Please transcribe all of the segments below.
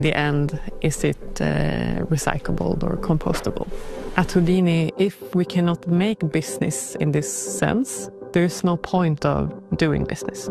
the end, is it recyclable or compostable? At Houdini, if we cannot make business in this sense, there's no point of doing business.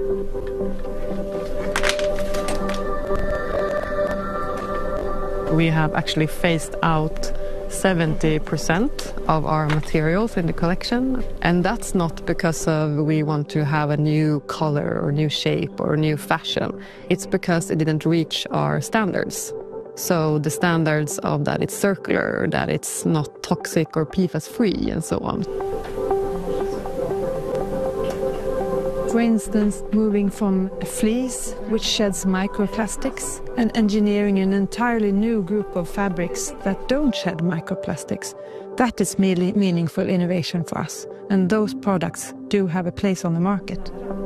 We have actually phased out 70% of our materials in the collection, and that's not because we want to have a new color or new shape or new fashion. It's because it didn't reach our standards. So the standards of that it's circular, that it's not toxic or PFAS free, and so on. For instance, moving from a fleece, which sheds microplastics, and engineering an entirely new group of fabrics that don't shed microplastics. That is merely meaningful innovation for us, and those products do have a place on the market.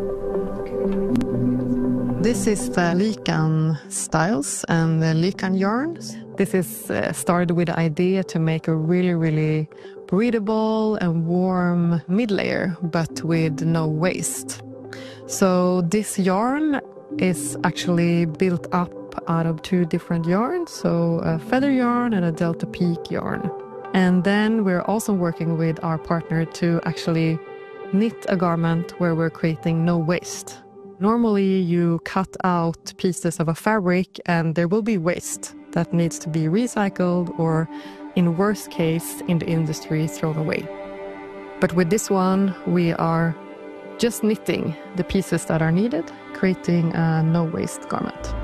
This is the Lykan styles and the Lykan yarns. This is started with the idea to make a really, really breathable and warm mid-layer, but with no waste. So this yarn is actually built up out of two different yarns, so a feather yarn and a Delta Peak yarn. And then we're also working with our partner to actually knit a garment where we're creating no waste. Normally you cut out pieces of a fabric and there will be waste that needs to be recycled or, in worst case, in the industry, thrown away. But with this one, we are just knitting the pieces that are needed, creating a no-waste garment.